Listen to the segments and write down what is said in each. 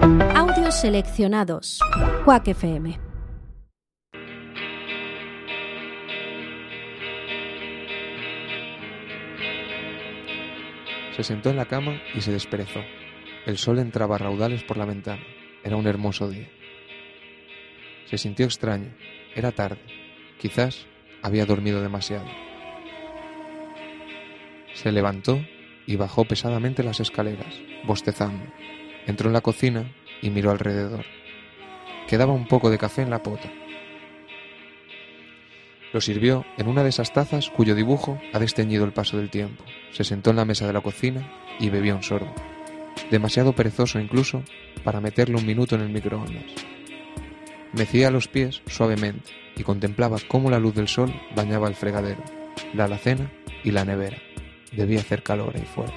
Audios seleccionados. Quack FM. Se sentó en la cama y se desperezó. El sol entraba a raudales por la ventana. Era un hermoso día. Se sintió extraño. Era tarde. Quizás había dormido demasiado. Se levantó y bajó pesadamente las escaleras, bostezando. Entró en la cocina y miró alrededor. Quedaba un poco de café en la pota. Lo sirvió en una de esas tazas cuyo dibujo ha desteñido el paso del tiempo. Se sentó en la mesa de la cocina y bebió un sorbo. Demasiado perezoso incluso para meterlo un minuto en el microondas. Mecía los pies suavemente y contemplaba cómo la luz del sol bañaba el fregadero, la alacena y la nevera. Debía hacer calor ahí fuera.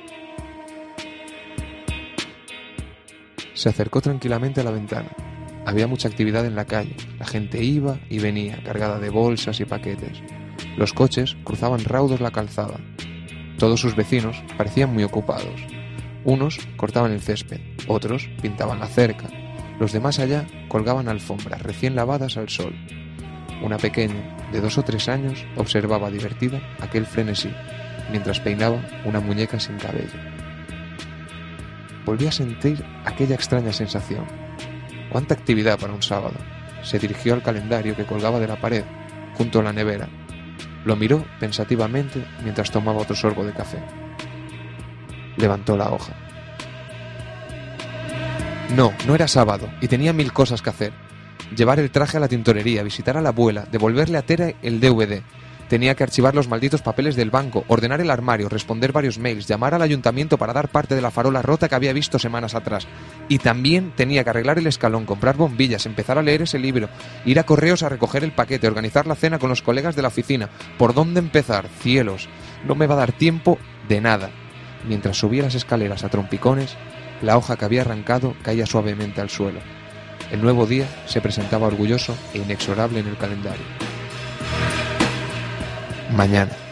Se acercó tranquilamente a la ventana. Había mucha actividad en la calle. La gente iba y venía, cargada de bolsas y paquetes. Los coches cruzaban raudos la calzada. Todos sus vecinos parecían muy ocupados. Unos cortaban el césped, otros pintaban la cerca. Los de más allá colgaban alfombras recién lavadas al sol. Una pequeña, de 2 o 3 años, observaba divertida aquel frenesí, mientras peinaba una muñeca sin cabello. Volví a sentir aquella extraña sensación. ¡Cuánta actividad para un sábado! Se dirigió al calendario que colgaba de la pared, junto a la nevera. Lo miró pensativamente mientras tomaba otro sorbo de café. Levantó la hoja. No era sábado, y tenía 1000 cosas que hacer. Llevar el traje a la tintorería, visitar a la abuela, devolverle a Tere el DVD. Tenía que archivar los malditos papeles del banco, ordenar el armario, responder varios mails, llamar al ayuntamiento para dar parte de la farola rota que había visto semanas atrás. Y también tenía que arreglar el escalón, comprar bombillas, empezar a leer ese libro, ir a correos a recoger el paquete, organizar la cena con los colegas de la oficina. ¿Por dónde empezar? Cielos, no me va a dar tiempo de nada. Mientras subía las escaleras a trompicones, la hoja que había arrancado caía suavemente al suelo. El nuevo día se presentaba orgulloso e inexorable en el calendario. Mañana.